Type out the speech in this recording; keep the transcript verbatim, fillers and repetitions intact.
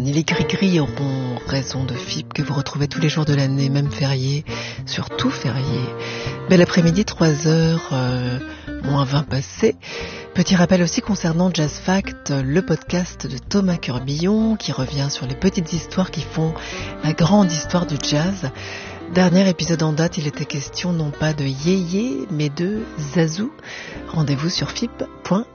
ni les gris-gris auront raison de F I P que vous retrouvez tous les jours de l'année, même férié, surtout férié. Bel après-midi, trois heures, euh, moins vingt passé. Petit rappel aussi concernant Jazz Fact, le podcast de Thomas Curbillon qui revient sur les petites histoires qui font la grande histoire du jazz. Dernier épisode en date, il était question non pas de yéyé, mais de zazou. Rendez-vous sur F I P point